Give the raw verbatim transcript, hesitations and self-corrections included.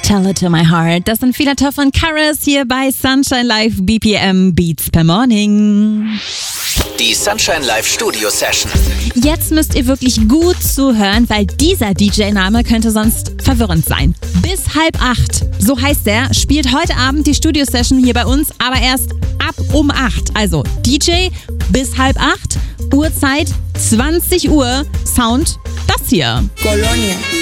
Tell It to My Heart. Das sind Fila Tough und Karas hier bei Sunshine Live B P M Beats per Morning. Die Sunshine Live Studio Session. Jetzt müsst ihr wirklich gut zuhören, weil dieser D J-Name könnte sonst verwirrend sein. Bis halb acht, so heißt er, spielt heute Abend die Studio Session hier bei uns, aber erst ab um acht. Also D J bis halb acht, Uhrzeit zwanzig Uhr, Sound das hier. Colonia.